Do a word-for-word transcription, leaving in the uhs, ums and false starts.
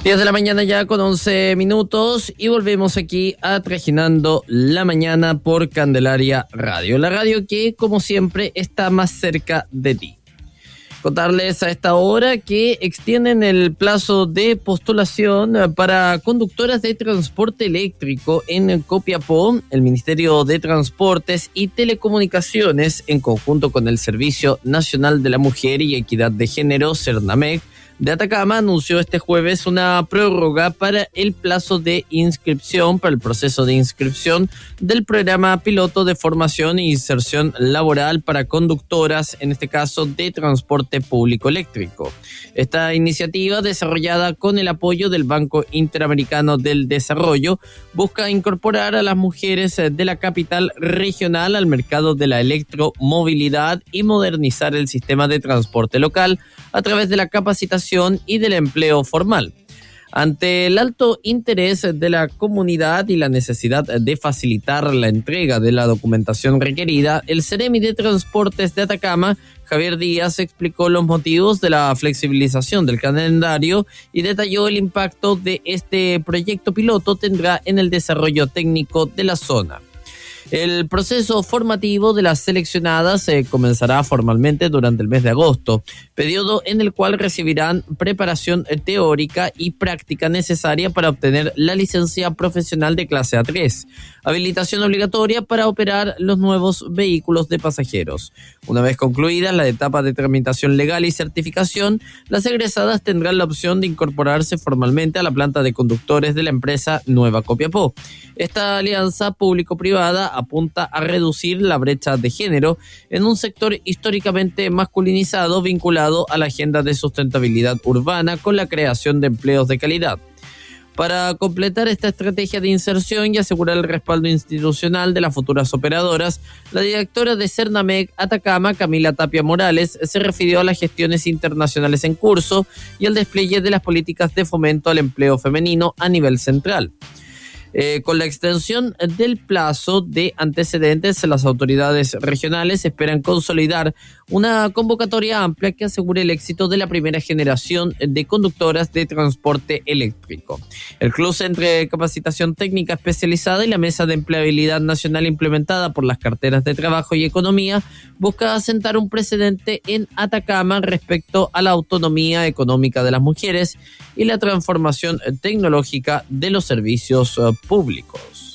diez de la mañana ya con once minutos y volvemos aquí a Trajinando la Mañana por Candelaria Radio, la radio que como siempre está más cerca de ti. Contarles a esta hora que extienden el plazo de postulación para conductoras de transporte eléctrico en Copiapó. El Ministerio de Transportes y Telecomunicaciones, en conjunto con el Servicio Nacional de la Mujer y Equidad de Género, Cernamec, de Atacama, anunció este jueves una prórroga para el plazo de inscripción, para el proceso de inscripción del programa piloto de formación e inserción laboral para conductoras, en este caso de transporte público eléctrico. Esta iniciativa, desarrollada con el apoyo del Banco Interamericano del Desarrollo, busca incorporar a las mujeres de la capital regional al mercado de la electromovilidad y modernizar el sistema de transporte local a través de la capacitación y del empleo formal. Ante el alto interés de la comunidad y la necesidad de facilitar la entrega de la documentación requerida, el Ceremi de Transportes de Atacama, Javier Díaz, explicó los motivos de la flexibilización del calendario y detalló el impacto de este proyecto piloto tendrá en el desarrollo técnico de la zona. El proceso formativo de las seleccionadas eh, comenzará formalmente durante el mes de agosto, periodo en el cual recibirán preparación teórica y práctica necesaria para obtener la licencia profesional de clase A tres, habilitación obligatoria para operar los nuevos vehículos de pasajeros. Una vez concluida la etapa de tramitación legal y certificación, las egresadas tendrán la opción de incorporarse formalmente a la planta de conductores de la empresa Nueva Copiapó. Esta alianza público-privada apunta a reducir la brecha de género en un sector históricamente masculinizado vinculado a la agenda de sustentabilidad urbana con la creación de empleos de calidad. Para completar esta estrategia de inserción y asegurar el respaldo institucional de las futuras operadoras, la directora de Cernamec Atacama, Camila Tapia Morales, se refirió a las gestiones internacionales en curso y al despliegue de las políticas de fomento al empleo femenino a nivel central. Eh, con la extensión del plazo de antecedentes, las autoridades regionales esperan consolidar una convocatoria amplia que asegure el éxito de la primera generación de conductoras de transporte eléctrico. El cruce entre capacitación técnica especializada y la mesa de empleabilidad nacional implementada por las carteras de trabajo y economía busca asentar un precedente en Atacama respecto a la autonomía económica de las mujeres y la transformación tecnológica de los servicios públicos.